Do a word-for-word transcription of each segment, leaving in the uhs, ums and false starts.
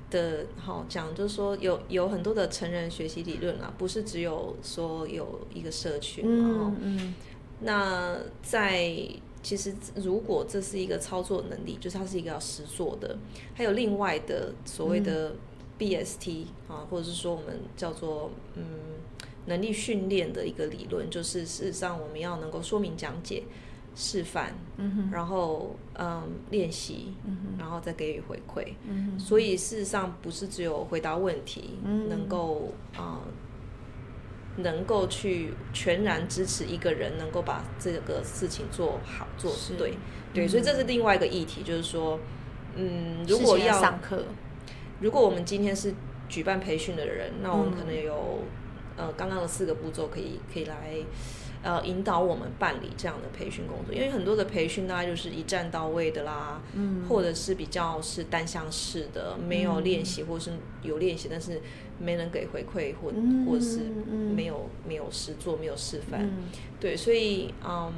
的好讲，就是说有有很多的成人学习理论啦，不是只有说有一个社群嘛。嗯嗯。那在其实如果这是一个操作能力，就是它是一个要实作的，还有另外的所谓的 B S T、嗯、啊，或者是说我们叫做嗯能力训练的一个理论，就是事实上我们要能够说明讲解。示范，嗯、然后嗯练习、嗯，然后再给予回馈、嗯，所以事实上不是只有回答问题，嗯、能够啊、呃、能够去全然支持一个人能够把这个事情做好做对对、嗯，所以这是另外一个议题，就是说，嗯，如果要上课， 如果我们今天是举办培训的人，那我们可能有、嗯、呃刚刚的四个步骤可以可以来。呃，引导我们办理这样的培训工作，因为很多的培训大概就是一站到位的啦，嗯，或者是比较是单向式的，没有练习、嗯，或是有练习，但是没人给回馈，或、嗯、或是没有没有实作，没有示范，嗯、对，所以嗯，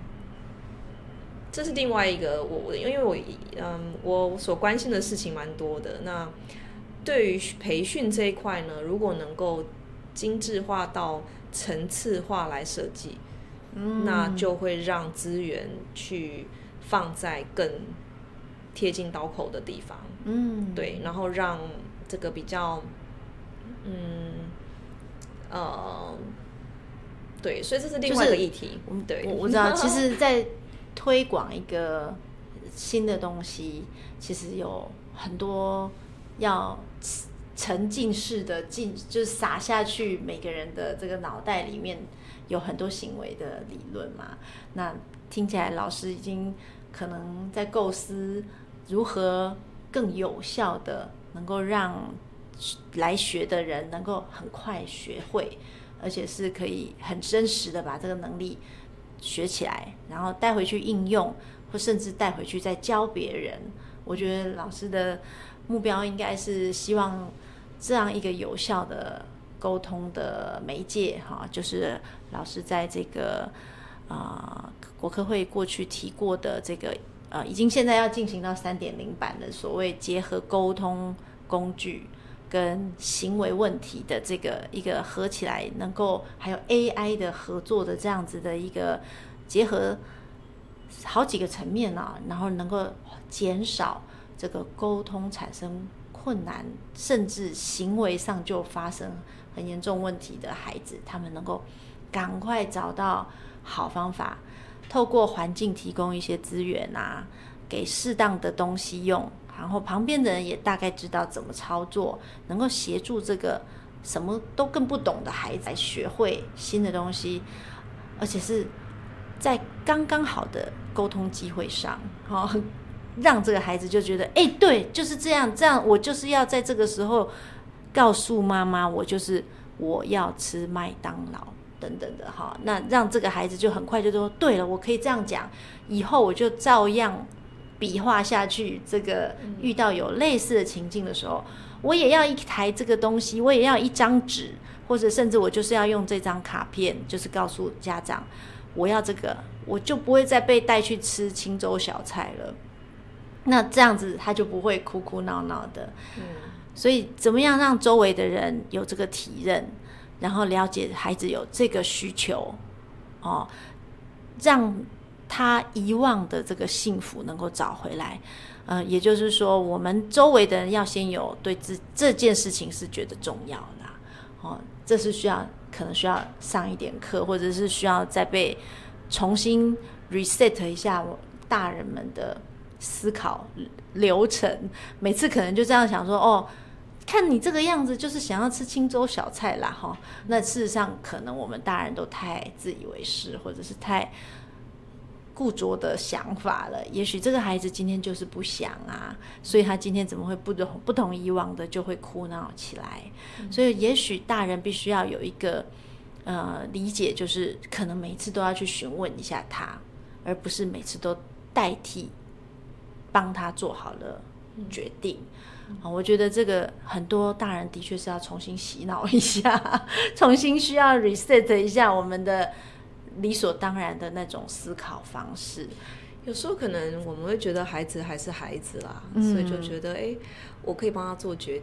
这是另外一个我因为我嗯我所关心的事情蛮多的，那对于培训这一块呢，如果能够精致化到层次化来设计、嗯，那就会让资源去放在更贴近刀口的地方，嗯，对，然后让这个比较，嗯，呃，对，所以这是另外一个议题， 就是、 对， 我我知道，其实，在推广一个新的东西，其实有很多要。沉浸式的进就是撒下去，每个人的这个脑袋里面有很多行为的理论嘛。那听起来老师已经可能在构思如何更有效的能够让来学的人能够很快学会，而且是可以很真实的把这个能力学起来，然后带回去应用，或甚至带回去再教别人。我觉得老师的目标应该是希望这样一个有效的沟通的媒介，哈，就是老师在这个呃国科会过去提过的这个呃，已经现在要进行到 三点零 版的所谓结合沟通工具跟行为问题的这个一个合起来，能够还有 A I 的合作的这样子的一个结合好几个层面啊，然后能够减少这个沟通产生困难，甚至行为上就发生很严重问题的孩子，他们能够赶快找到好方法，透过环境提供一些资源啊，给适当的东西用，然后旁边的人也大概知道怎么操作，能够协助这个什么都更不懂的孩子来学会新的东西，而且是在刚刚好的沟通机会上，哦，让这个孩子就觉得，哎，对，就是这样，这样我就是要在这个时候告诉妈妈，我就是我要吃麦当劳等等的哈。那让这个孩子就很快就说，对了，我可以这样讲，以后我就照样比划下去。这个遇到有类似的情境的时候，我也要一台这个东西，我也要一张纸，或者甚至我就是要用这张卡片，就是告诉家长，我要这个，我就不会再被带去吃清粥小菜了。那这样子他就不会哭哭闹闹的。嗯，所以怎么样让周围的人有这个体认，然后了解孩子有这个需求，哦，让他遗忘的这个幸福能够找回来。呃，也就是说，我们周围的人要先有对这这件事情是觉得重要的，哦，这是需要可能需要上一点课，或者是需要再被重新 reset 一下大人们的思考流程。每次可能就这样想说，哦，看你这个样子就是想要吃清粥小菜啦，哈。那事实上可能我们大人都太自以为是，或者是太固着的想法了。也许这个孩子今天就是不想啊，所以他今天怎么会不同不同以往的就会哭闹起来。嗯，所以也许大人必须要有一个呃理解，就是可能每一次都要去询问一下他，而不是每次都代替帮他做好了决定。嗯嗯，我觉得这个很多大人的确是要重新洗脑一下，重新需要 reset 一下我们的理所当然的那种思考方式。 有时候可能我们会觉得孩子还是孩子啦，嗯，所以就觉得哎，我可以帮他做决